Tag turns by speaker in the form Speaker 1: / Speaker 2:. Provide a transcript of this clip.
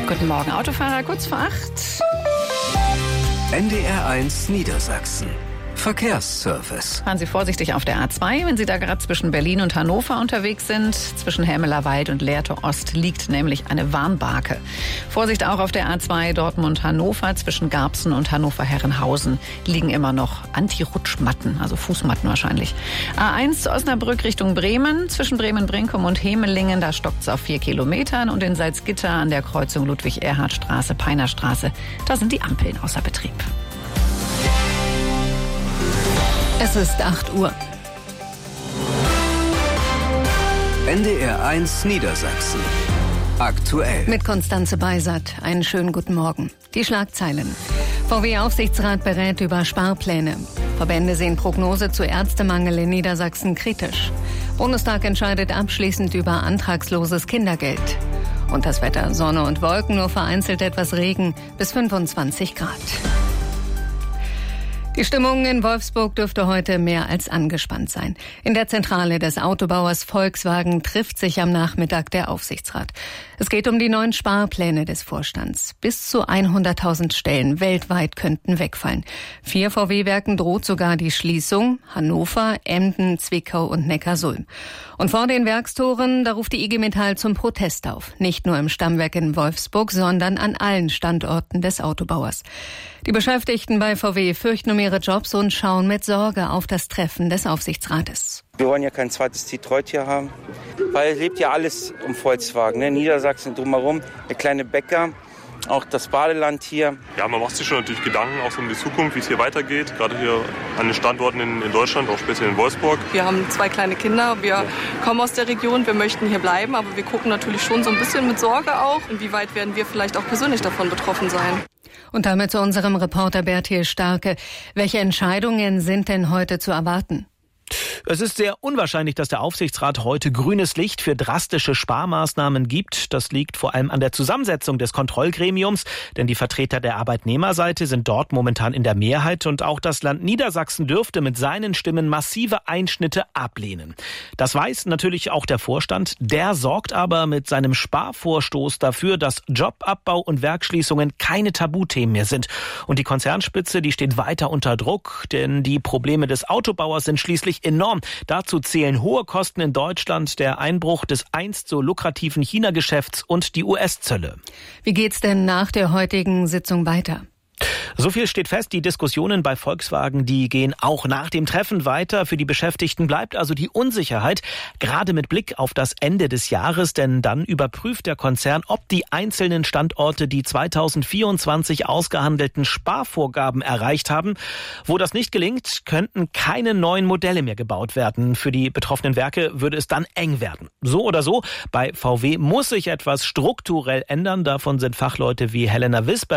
Speaker 1: Guten Morgen, Autofahrer, kurz vor 8.
Speaker 2: NDR1 Niedersachsen. Verkehrsservice.
Speaker 1: Fahren Sie vorsichtig auf der A2, wenn Sie da gerade zwischen Berlin und Hannover unterwegs sind. Zwischen Helmelerwald und Lehrte Ost liegt nämlich eine Warnbarke. Vorsicht auch auf der A2 Dortmund-Hannover. Zwischen Garbsen und Hannover-Herrenhausen liegen immer noch Anti-Rutschmatten, also Fußmatten wahrscheinlich. A1 Osnabrück Richtung Bremen. Zwischen Bremen-Brinkum und Hemelingen, da stockt es auf 4 Kilometern. Und in Salzgitter an der Kreuzung Ludwig-Erhard-Straße, Peinerstraße, da sind die Ampeln außer Betrieb.
Speaker 3: Es ist 8 Uhr.
Speaker 2: NDR1 Niedersachsen. Aktuell.
Speaker 3: Mit Konstanze Beisert. Einen schönen guten Morgen. Die Schlagzeilen. VW-Aufsichtsrat berät über Sparpläne. Verbände sehen Prognose zu Ärztemangel in Niedersachsen kritisch. Bundestag entscheidet abschließend über antragsloses Kindergeld. Und das Wetter: Sonne und Wolken, nur vereinzelt etwas Regen, bis 25 Grad. Die Stimmung in Wolfsburg dürfte heute mehr als angespannt sein. In der Zentrale des Autobauers Volkswagen trifft sich am Nachmittag der Aufsichtsrat. Es geht um die neuen Sparpläne des Vorstands. Bis zu 100.000 Stellen weltweit könnten wegfallen. 4 VW-Werken droht sogar die Schließung: Hannover, Emden, Zwickau und Neckarsulm. Und vor den Werkstoren, da ruft die IG Metall zum Protest auf. Nicht nur im Stammwerk in Wolfsburg, sondern an allen Standorten des Autobauers. Die Beschäftigten bei VW fürchten um ihre Jobs und schauen mit Sorge auf das Treffen des Aufsichtsrates.
Speaker 4: Wir wollen ja kein zweites Detroit hier haben, weil es lebt ja alles um Volkswagen, ne? Niedersachsen drumherum, der kleine Bäcker, auch das Badeland hier.
Speaker 5: Ja, man macht sich schon natürlich Gedanken auch so um die Zukunft, wie es hier weitergeht, gerade hier an den Standorten in Deutschland, auch speziell in Wolfsburg.
Speaker 6: Wir haben 2 kleine Kinder, wir kommen aus der Region, wir möchten hier bleiben, aber wir gucken natürlich schon so ein bisschen mit Sorge auch, inwieweit werden wir vielleicht auch persönlich davon betroffen sein.
Speaker 3: Und damit zu unserem Reporter Bertil Starke. Welche Entscheidungen sind denn heute zu erwarten?
Speaker 7: Es ist sehr unwahrscheinlich, dass der Aufsichtsrat heute grünes Licht für drastische Sparmaßnahmen gibt. Das liegt vor allem an der Zusammensetzung des Kontrollgremiums, denn die Vertreter der Arbeitnehmerseite sind dort momentan in der Mehrheit und auch das Land Niedersachsen dürfte mit seinen Stimmen massive Einschnitte ablehnen. Das weiß natürlich auch der Vorstand. Der sorgt aber mit seinem Sparvorstoß dafür, dass Jobabbau und Werksschließungen keine Tabuthemen mehr sind. Und die Konzernspitze, die steht weiter unter Druck, denn die Probleme des Autobauers sind schließlich enorm. Dazu zählen hohe Kosten in Deutschland, der Einbruch des einst so lukrativen China-Geschäfts und die US-Zölle.
Speaker 3: Wie geht's denn nach der heutigen Sitzung weiter?
Speaker 7: So viel steht fest, die Diskussionen bei Volkswagen, die gehen auch nach dem Treffen weiter. Für die Beschäftigten bleibt also die Unsicherheit, gerade mit Blick auf das Ende des Jahres, denn dann überprüft der Konzern, ob die einzelnen Standorte die 2024 ausgehandelten Sparvorgaben erreicht haben. Wo das nicht gelingt, könnten keine neuen Modelle mehr gebaut werden. Für die betroffenen Werke würde es dann eng werden. So oder so, bei VW muss sich etwas strukturell ändern. Davon sind Fachleute wie Helena Wisper